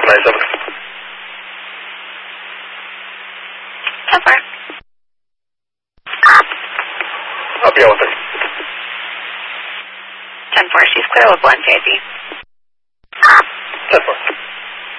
97. 10-4. I'll be on with it. 10-4, she's clear with 1 JP. 10-4.